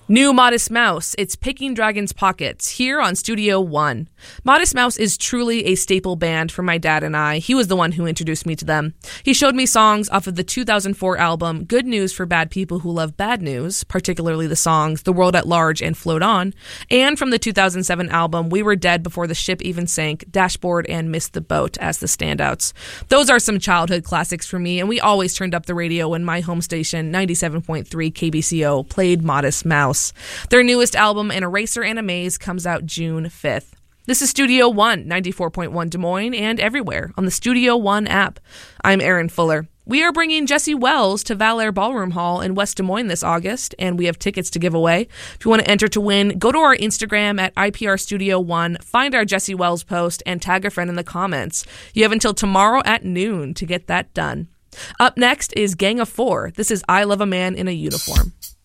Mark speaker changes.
Speaker 1: New Modest Mouse, it's Picking Dragon's Pockets, here on Studio One. Modest Mouse is truly a staple band for my dad and I. He was the one who introduced me to them. He showed me songs off of the 2004 album Good News for Bad People Who Love Bad News, particularly the songs The World at Large and Float On, and from the 2007 album We Were Dead Before the Ship Even Sank, Dashboard, and Missed the Boat as the standouts. Those are some childhood classics for me, and we always turned up the radio when my home station, 97.3 KBCO, played Modest Mouse. Their newest album, An Eraser and a Maze, comes out June 5th. This is Studio One, 94.1 Des Moines, and everywhere on the Studio One app. I'm Erin Fuller. We are bringing Jesse Wells to Valair Ballroom Hall in West Des Moines this August, and we have tickets to give away. If you want to enter to win, go to our Instagram at IPR Studio One, find our Jesse Wells post, and tag a friend in the comments. You have until tomorrow at noon to get that done. Up next is Gang of Four. This is I Love a Man in a Uniform.